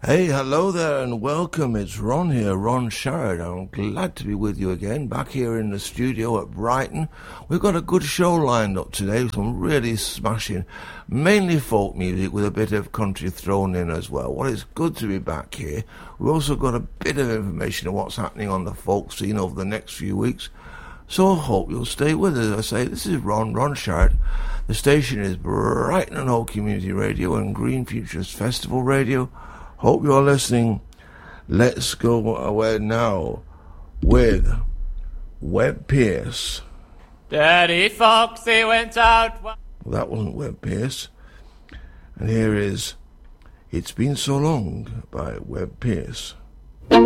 Hey, hello there and welcome. It's Ron here, Ron Sharrett. I'm glad to be with you again, back here in the studio at Brighton. We've got a good show lined up today, some really smashing, mainly folk music with a bit of country thrown in as well. Well, it's good to be back here. We've also got a bit of information on what's happening on the folk scene over the next few weeks. So I hope you'll stay with us. I say, this is Ron Sharrett. The station is Brighton and Hove Community Radio and Green Futures Festival Radio. Hope you're listening. Let's go away now with Webb Pierce. Daddy Foxy went out. Well, that wasn't Webb Pierce. And here is It's Been So Long by Webb Pierce.